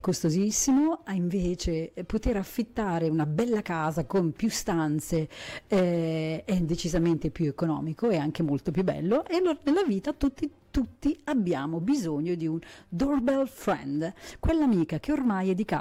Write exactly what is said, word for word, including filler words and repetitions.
costosissimo, a invece poter affittare una bella casa con più stanze eh, è decisamente più economico e anche molto più bello. E allora nella vita tutti, tutti abbiamo bisogno di un doorbell friend, quell'amica che ormai è di casa